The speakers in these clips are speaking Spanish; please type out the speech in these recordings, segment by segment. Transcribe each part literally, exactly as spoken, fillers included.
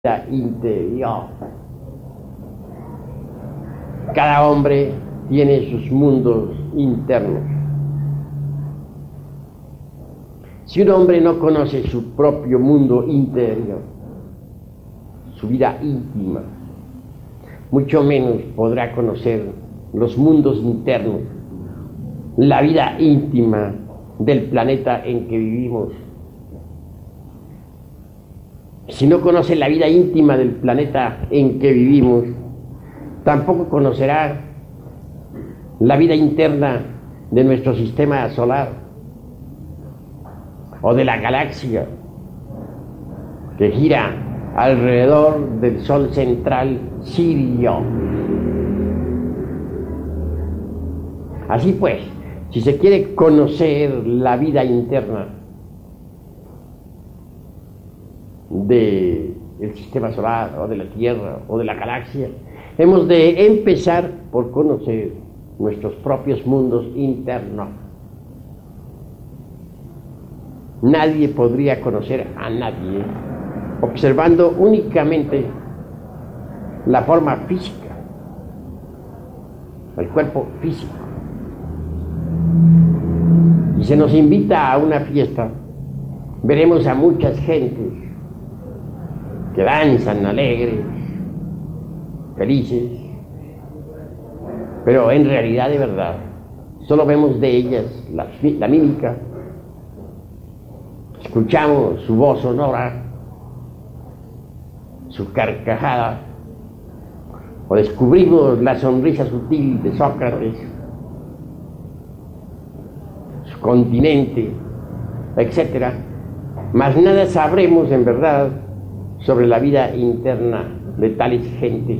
vida interior. Cada hombre tiene sus mundos internos. Si un hombre no conoce su propio mundo interior, su vida íntima, mucho menos podrá conocer los mundos internos, la vida íntima del planeta en que vivimos. Si no conoce la vida íntima del planeta en que vivimos, tampoco conocerá la vida interna de nuestro sistema solar o de la galaxia que gira alrededor del Sol central Sirio. Así pues, si se quiere conocer la vida interna del sistema solar o de la Tierra o de la galaxia, hemos de empezar por conocer nuestros propios mundos internos. Nadie podría conocer a nadie observando únicamente la forma física, el cuerpo físico. Si se nos invita a una fiesta, veremos a muchas gentes que danzan alegres, felices, pero en realidad, de verdad, solo vemos de ellas la, la mímica, escuchamos su voz sonora, su carcajada, o descubrimos la sonrisa sutil de Sócrates, su continente, etcétera, mas nada sabremos en verdad sobre la vida interna de tales gentes.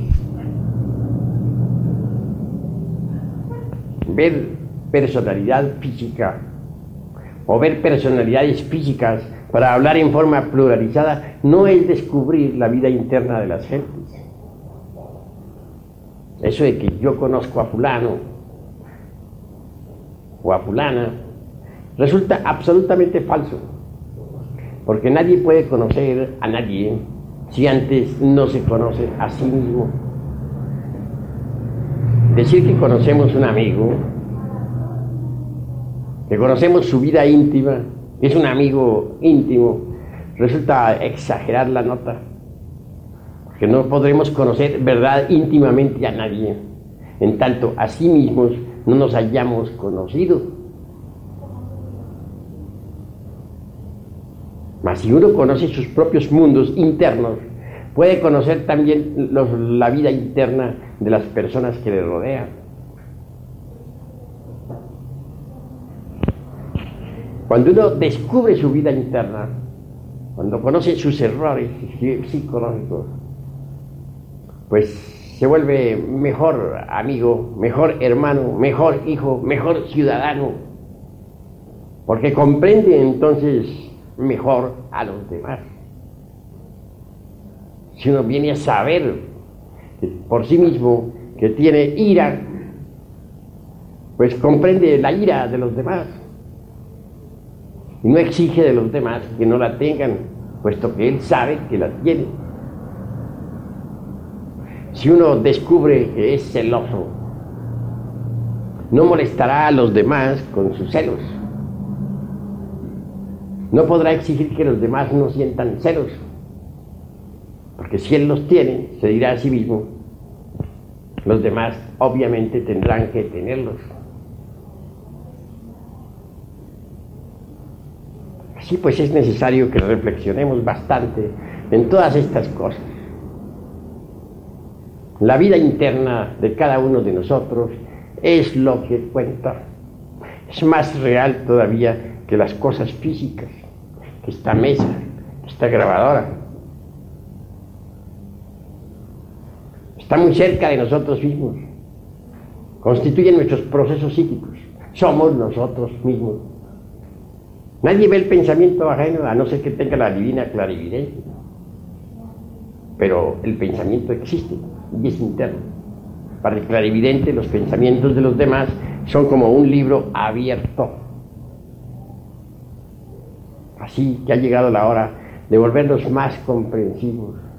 Ver personalidad física o ver personalidades físicas para hablar en forma pluralizada no es descubrir la vida interna de las gentes. Eso de que yo conozco a fulano o a fulana resulta absolutamente falso, porque nadie puede conocer a nadie si antes no se conoce a sí mismo. Decir que conocemos un amigo, que conocemos su vida íntima, que es un amigo íntimo, resulta exagerar la nota, porque no podremos conocer verdad íntimamente a nadie, en tanto a sí mismos no nos hayamos conocido. Mas si uno conoce sus propios mundos internos, puede conocer también los, la vida interna de las personas que le rodean. Cuando uno descubre su vida interna, cuando conoce sus errores psicológicos, pues se vuelve mejor amigo, mejor hermano, mejor hijo, mejor ciudadano, porque comprende entonces mejor a los demás. Si uno viene a saber por sí mismo que tiene ira, pues comprende la ira de los demás y no exige de los demás que no la tengan, puesto que él sabe que la tiene. Si uno descubre que es celoso, no molestará a los demás con sus celos. No podrá exigir que los demás no sientan celos, porque si él los tiene, se dirá a sí mismo, los demás obviamente tendrán que tenerlos. Así pues es necesario que reflexionemos bastante en todas estas cosas. La vida interna de cada uno de nosotros es lo que cuenta. Es más real todavía que las cosas físicas, que esta mesa, que esta grabadora. Está muy cerca de nosotros mismos. Constituyen nuestros procesos psíquicos. Somos nosotros mismos. Nadie ve el pensamiento ajeno, a no ser que tenga la divina clarividencia. Pero el pensamiento existe y es interno. Para el clarividente, los pensamientos de los demás son como un libro abierto. Así que ha llegado la hora de volvernos más comprensivos,